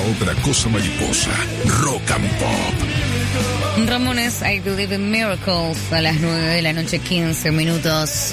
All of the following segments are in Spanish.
otra cosa mariposa. Rock and Pop. Ramones, I Believe in Miracles, a las 9 de la noche, 15 minutos.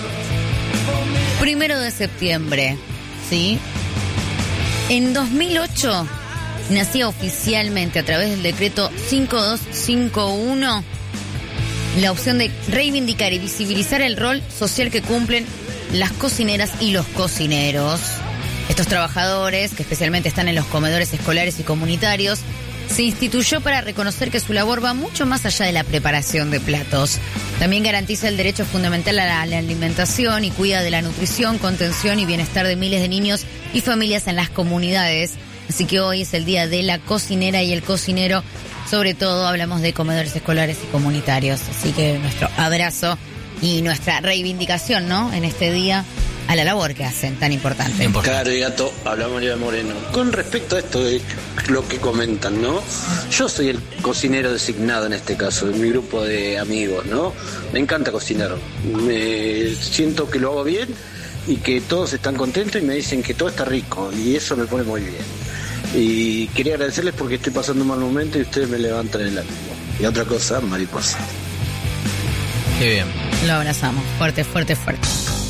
1 de septiembre, ¿sí? En 2008 nacía oficialmente, a través del decreto 5251, la opción de reivindicar y visibilizar el rol social que cumplen las cocineras y los cocineros. Estos trabajadores, que especialmente están en los comedores escolares y comunitarios, se instituyó para reconocer que su labor va mucho más allá de la preparación de platos. También garantiza el derecho fundamental a la alimentación y cuida de la nutrición, contención y bienestar de miles de niños y familias en las comunidades. Así que hoy es el día de la cocinera y el cocinero. Sobre todo hablamos de comedores escolares y comunitarios. Así que nuestro abrazo y nuestra reivindicación, ¿no?, en este día, a la labor que hacen, tan importante. Claro, gato, habla María Moreno. Con respecto a esto de lo que comentan, ¿no? Yo soy el cocinero designado en este caso, en mi grupo de amigos, ¿no? Me encanta cocinar. Me siento que lo hago bien y que todos están contentos y me dicen que todo está rico y eso me pone muy bien. Y quería agradecerles porque estoy pasando un mal momento y ustedes me levantan el ánimo. Y otra cosa, mariposa. Qué bien. Lo abrazamos. Fuerte, fuerte, fuerte.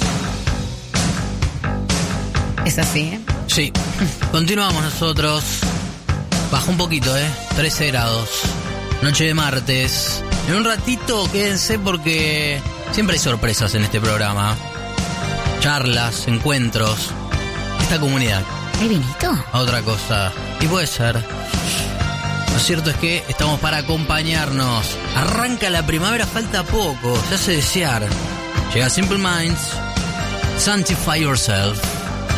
Es así, ¿eh? Sí. Continuamos nosotros. Bajó un poquito, 13 grados. Noche de martes. En un ratito quédense porque siempre hay sorpresas en este programa. Charlas, encuentros. Esta comunidad. ¿Hay vinito? Otra cosa. Y puede ser. Lo cierto es que estamos para acompañarnos. Arranca la primavera, falta poco. Se hace desear. Llega Simple Minds. Sanctify Yourself.